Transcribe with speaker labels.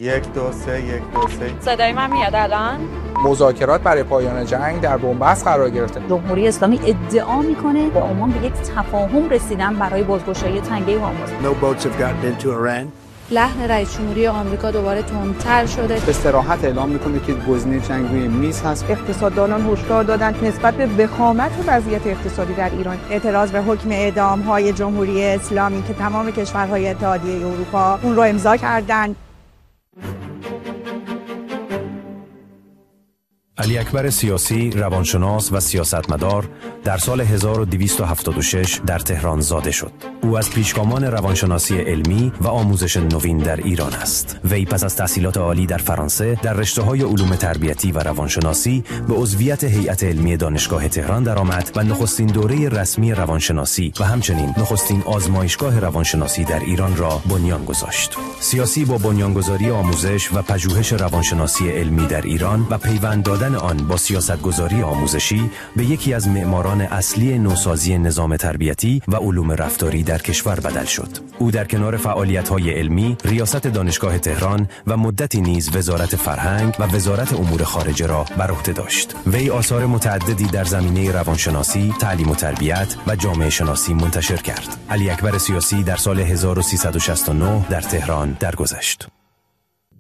Speaker 1: 1 2 3 1 2 3.
Speaker 2: صدای من میاد الان؟
Speaker 3: مذاکرات برای پایان جنگ در بنبست قرار گرفته.
Speaker 4: جمهوری اسلامی ادعا میکنه با عمان به یک تفاهم رسیدن برای بازگشایی تنگه هرمز.
Speaker 5: No boats have gotten into Iran.
Speaker 6: لحن رئیس جمهوری آمریکا دوباره تندتر شده.
Speaker 7: به صراحت اعلام میکنه که گزینه جنگ روی میز هست.
Speaker 8: اقتصاددانان هشدار دادند نسبت به وخامت وضعیت اقتصادی در ایران اعتراض به حکم اعدام‌های جمهوری اسلامی که تمام کشورهای اتحادیه اروپا اون رو امضا کردند.
Speaker 9: علی اکبر سیاسی، روانشناس و سیاستمدار در سال 1276 در تهران زاده شد. او از پیشگامان روانشناسی علمی و آموزش نوین در ایران است. وی پس از تحصیلات عالی در فرانسه در رشته‌های علوم تربیتی و روانشناسی به عضویت هیئت علمی دانشگاه تهران درآمد و نخستین دوره رسمی روانشناسی و همچنین نخستین آزمایشگاه روانشناسی در ایران را بنیان گذاشت. سیاسی با بنیانگذاری آموزش و پژوهش روانشناسی علمی در ایران و پیوند دادن آن با سیاستگذاری آموزشی به یکی از معماران اصلی نوسازی نظام تربیتی و علوم رفتاری در کشور بدل شد. او در کنار فعالیت‌های علمی، ریاست دانشگاه تهران و مدتی نیز وزارت فرهنگ و وزارت امور خارجه را بر عهده داشت. وی آثار متعددی در زمینه روانشناسی، تعلیم و تربیت و جامعه شناسی منتشر کرد. علی اکبر سیاسی در سال 1369 در تهران درگذشت.